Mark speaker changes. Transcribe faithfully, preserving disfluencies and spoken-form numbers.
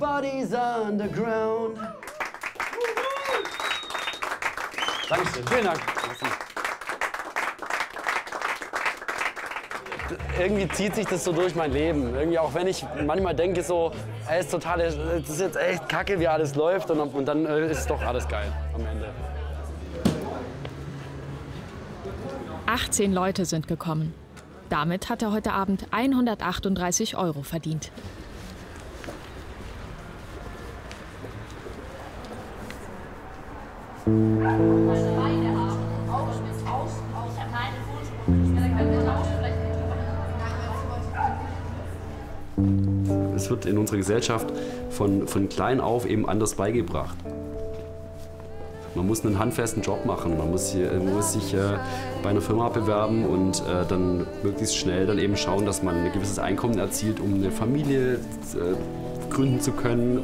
Speaker 1: Bodies underground. Dankeschön, vielen Dank. Irgendwie zieht sich das so durch mein Leben. Irgendwie auch wenn ich manchmal denke so, ey, ist total, das ist jetzt echt kacke, wie alles läuft und, und dann äh, ist doch alles geil am Ende.
Speaker 2: achtzehn Leute sind gekommen. Damit hat er heute Abend hundertachtunddreißig Euro verdient.
Speaker 1: Es wird in unserer Gesellschaft von, von klein auf eben anders beigebracht. Man muss einen handfesten Job machen, man muss, hier, man muss sich äh, bei einer Firma bewerben und äh, dann möglichst schnell dann eben schauen, dass man ein gewisses Einkommen erzielt, um eine Familie äh, gründen zu können.